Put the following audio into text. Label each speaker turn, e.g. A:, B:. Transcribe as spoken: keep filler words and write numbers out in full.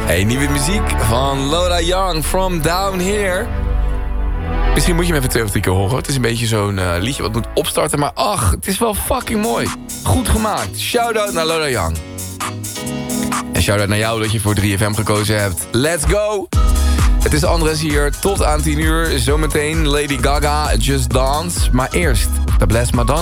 A: Hey, nieuwe muziek van Loda Young, From Down Here. Misschien moet je hem even twee of drie keer horen. Het is een beetje zo'n uh, liedje wat moet opstarten. Maar ach, het is wel fucking mooi. Goed gemaakt. Shout-out naar Loda Young. En shout-out naar jou dat je voor drie F M gekozen hebt. Let's go! Het is Andres hier, tot aan tien uur. Zometeen Lady Gaga, Just Dance. Maar eerst, de Bless Madonna.